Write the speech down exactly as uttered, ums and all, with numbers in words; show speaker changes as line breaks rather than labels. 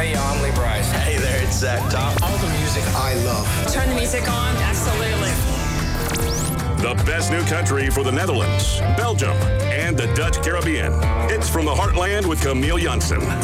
Hey, y'all, I'm Lee Bryce.
Hey there, it's Zach Top.
All the music I love.
Turn the music on, absolutely.
The best new country for the Netherlands, Belgium, and the Dutch Caribbean. It's From the Heartland with Camille Janssen.